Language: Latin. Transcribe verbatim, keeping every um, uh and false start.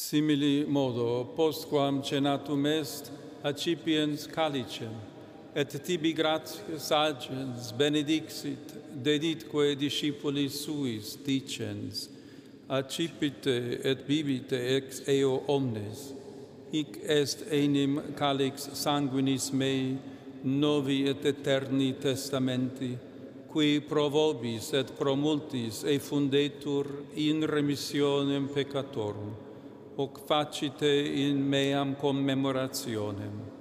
Simili modo, postquam cenatum est, accipiens calicem, et tibi gratias agens benedixit, deditque discipulis suis, dicens, accipite et bibite ex eo omnes, hic est enim calix sanguinis mei, novi et eterni testamenti, qui pro vobis et pro multis effundetur in remissionem peccatorum, hoc facite in meam commemorationem.